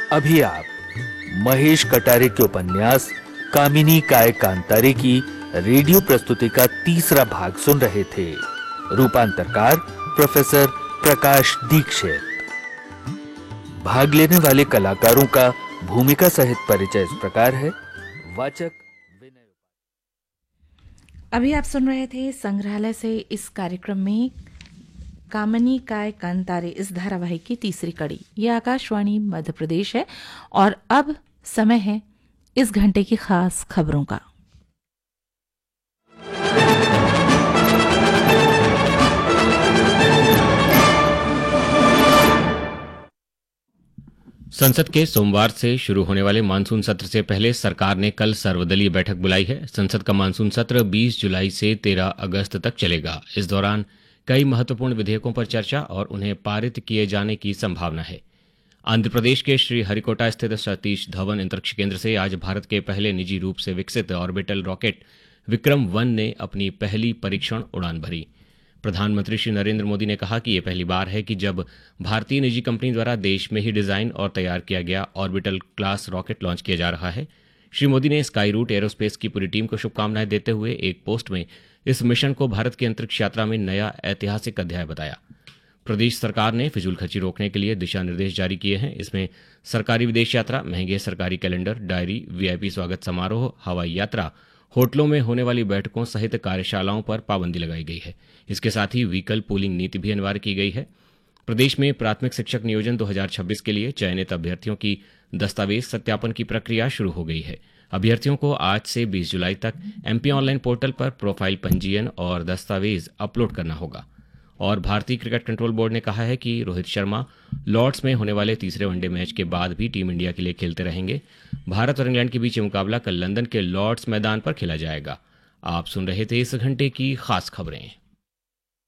अभी आप महेश कटारे के उपन्यास कामिनी काय कांतारे की रेडियो प्रस्तुति का तीसरा भाग सुन रहे थे। रूपांतरकार प्रोफेसर प्रकाश दीक्षित। भाग लेने वाले कलाकारों का भूमिका सहित परिचय इस प्रकार है। वाचक विनय। अभी आप सुन रहे थे संग्रहालय से इस कार्यक्रम में कामिनी काय कांतारे इस धारावाहिक की तीसरी कड़ी। यह आकाशवाणी मध्य प्रदेश है और अब समय है इस घंटे की खास खबरों का। संसद के सोमवार से शुरू होने वाले मानसून सत्र से पहले सरकार ने कल सर्वदलीय बैठक बुलाई है। संसद का मानसून सत्र 20 जुलाई से 13 अगस्त तक चलेगा। इस दौरान कई महत्वपूर्ण विधेयकों पर चर्चा और उन्हें पारित किए जाने की संभावना है। आंध्र प्रदेश के श्रीहरिकोटा स्थित सतीश धवन अंतरिक्ष केंद्र से आज भारत के पहले निजी रूप से विकसित ऑर्बिटल रॉकेट विक्रम-1 ने अपनी पहली परीक्षण उड़ान भरी। प्रधानमंत्री श्री नरेंद्र मोदी ने कहा कि यह पहली बार है कि जब भारतीय निजी कंपनी द्वारा देश में ही डिजाइन और तैयार किया गया ऑर्बिटल क्लास रॉकेट लॉन्च किया जा रहा है। श्री मोदी ने स्काई रूट एरोस्पेस की पूरी टीम को शुभकामनाएं देते हुए एक पोस्ट में इस मिशन को भारत की अंतरिक्ष यात्रा में नया ऐतिहासिक अध्याय बताया। प्रदेश सरकार ने फिजूल खर्ची रोकने के लिए दिशा निर्देश जारी किए हैं। इसमें सरकारी विदेश यात्रा, महंगे सरकारी कैलेंडर, डायरी, वीआईपी स्वागत समारोह, हवाई यात्रा, होटलों में होने वाली बैठकों सहित कार्यशालाओं पर पाबंदी लगाई गई है। इसके साथ ही व्हीकल पूलिंग नीति भी अनिवार्य की गई है। प्रदेश में प्राथमिक शिक्षक नियोजन 2026 के लिए चयनित अभ्यर्थियों की दस्तावेज सत्यापन की प्रक्रिया शुरू हो गई है। अभ्यर्थियों को आज से 20 जुलाई तक एमपी ऑनलाइन पोर्टल पर प्रोफाइल पंजीयन और दस्तावेज अपलोड करना होगा। और भारतीय क्रिकेट कंट्रोल बोर्ड ने कहा है कि रोहित शर्मा लॉर्ड्स में होने वाले तीसरे वनडे मैच के बाद भी टीम इंडिया के लिए खेलते रहेंगे। भारत और इंग्लैंड के बीच ये मुकाबला कल लंदन के लॉर्ड्स मैदान पर खेला जाएगा। आप सुन रहे थे इस घंटे की खास खबरें।